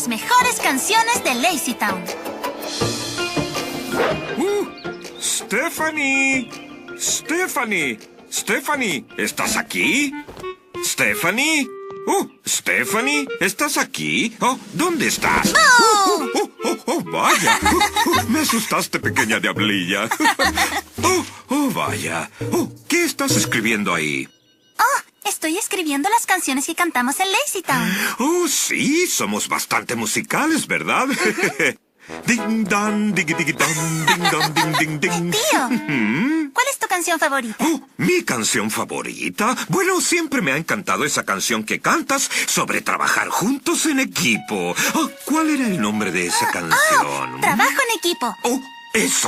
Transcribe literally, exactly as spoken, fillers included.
las mejores canciones de Lazy Town. Uh, Stephanie. Stephanie. Stephanie, ¿estás aquí? Stephanie. Oh, Stephanie, ¿estás aquí? Oh, ¿dónde estás? ¡Oh! Oh, oh, oh, oh, vaya. Oh, me asustaste, pequeña diablilla. Oh, oh, vaya. Oh, ¿qué estás escribiendo ahí? Oh, estoy escribiendo las canciones que cantamos en Lazy Town. Oh, sí, somos bastante musicales, ¿verdad? Ding, dan, ding, ding, dan, ding, dan, ding, ding, ding. Tío, ¿cuál es tu canción favorita? Oh, ¿mi canción favorita? Bueno, siempre me ha encantado esa canción que cantas sobre trabajar juntos en equipo. Oh, ¿cuál era el nombre de esa canción? Oh, Trabajo en equipo. Oh, eso.